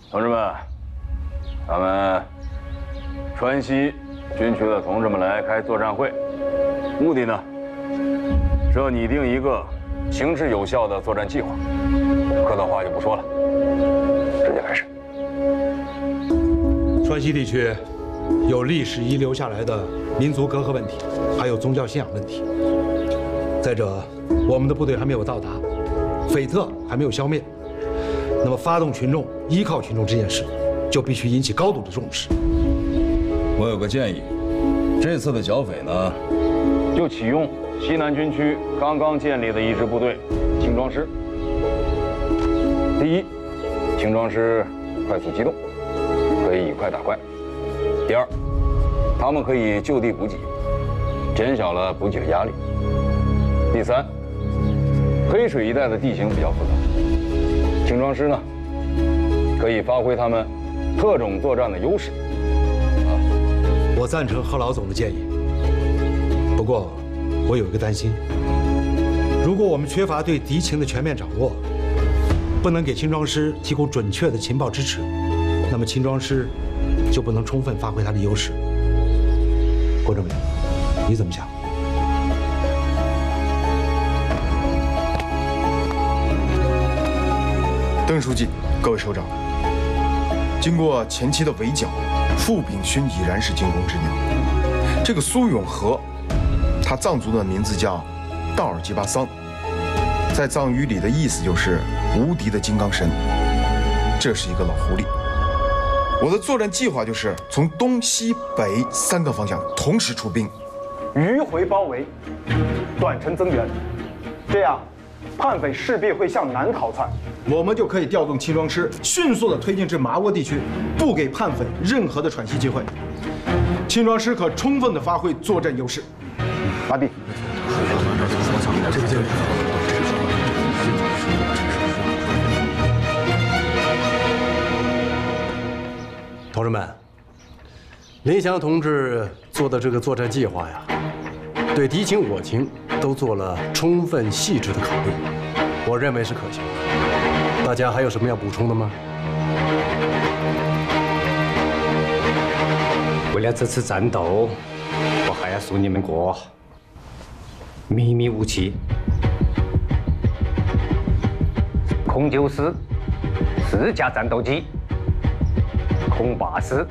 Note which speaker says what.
Speaker 1: 同志们，咱们川西军区的同志们来开作战会，目的呢是要拟定一个行之有效的作战计划。客套话就不说了，直接开始。
Speaker 2: 川西地区有历史遗留下来的民族隔阂问题，还有宗教信仰问题。再者，我们的部队还没有到达，匪特还没有消灭。那么，发动群众、依靠群众这件事，就必须引起高度的重视。
Speaker 1: 我有个建议，这次的剿匪呢，就启用西南军区刚刚建立的一支部队——轻装师。第一，轻装师快速机动，可以以快打快；第二，他们可以就地补给，减小了补给的压力；第三，黑水一带的地形比较复杂，轻装师呢可以发挥他们特种作战的优势。
Speaker 2: 我赞成何老总的建议，不过我有一个担心：如果我们缺乏对敌情的全面掌握，不能给轻装师提供准确的情报支持，那么轻装师就不能充分发挥它的优势。郭政委，你怎么想？
Speaker 3: 邓书记，各位首长，经过前期的围剿，傅秉勋已然是惊弓之鸟。这个苏永和，他藏族的名字叫道尔吉巴桑，在藏语里的意思就是无敌的金刚神。这是一个老狐狸。我的作战计划就是从东西北3个方向同时出兵，
Speaker 4: 迂回包围，短程增援，这样叛匪势必会向南逃窜，我们就可以调动轻装师，迅速地推进至麻窝地区，不给叛匪任何的喘息机会。轻装师可充分地发挥作战优势。拉地。
Speaker 2: 同志们，林祥同志做的这个作战计划呀，对敌情我情都做了充分细致的考虑，我认为是可行的。大家还有什么要补充的吗？
Speaker 5: 为了这次战斗，我还要送你们个秘密武器——空944架战斗机，空84